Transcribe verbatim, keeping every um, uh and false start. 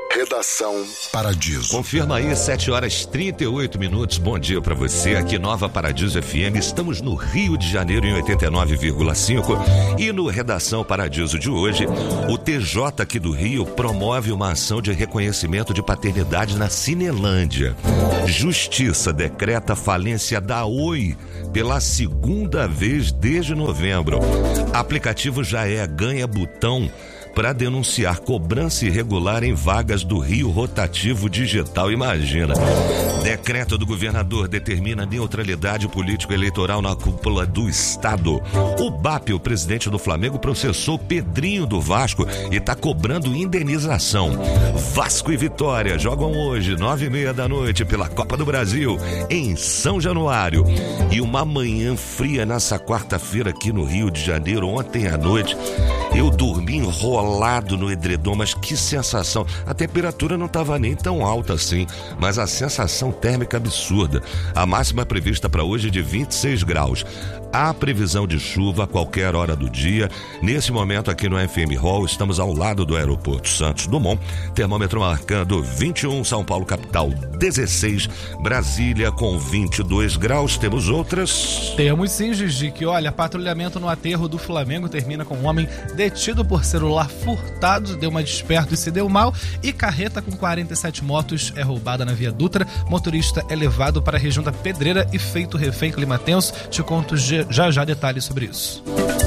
Redação Paradiso. Confirma aí, sete horas e trinta e oito minutos. Bom dia pra você. Aqui Nova Paradiso F M. Estamos no Rio de Janeiro em oitenta e nove vírgula cinco. E no Redação Paradiso de hoje, o T J aqui do Rio promove uma ação de reconhecimento de paternidade na Cinelândia. Justiça decreta falência da Oi pela segunda vez desde novembro. Aplicativo já é ganha botão para denunciar cobrança irregular em vagas do Rio Rotativo Digital. Imagina. Decreto do governador determina neutralidade político-eleitoral na cúpula do Estado. O B A P, o presidente do Flamengo, processou Pedrinho do Vasco e está cobrando indenização. Vasco e Vitória jogam hoje, nove e meia da noite, pela Copa do Brasil, em São Januário. E uma manhã fria nessa quarta-feira aqui no Rio de Janeiro. Ontem à noite eu dormi enrolado no edredom, mas que sensação. A temperatura não estava nem tão alta assim, mas a sensação térmica absurda. A máxima prevista para hoje é de vinte e seis graus. Há previsão de chuva a qualquer hora do dia. Nesse momento aqui no F M Hall, estamos ao lado do aeroporto Santos Dumont. Termômetro marcando vinte e um, São Paulo capital dezesseis, Brasília com vinte e dois graus. Temos outras? Temos sim, Gigi, que olha, patrulhamento no aterro do Flamengo termina com um homem detido por celular furtado, deu uma desperto e se deu mal, e carreta com quarenta e sete motos é roubada na Via Dutra. Motorista é levado para a região da Pedreira e feito refém. Clima tenso. Te conto já já detalhes sobre isso.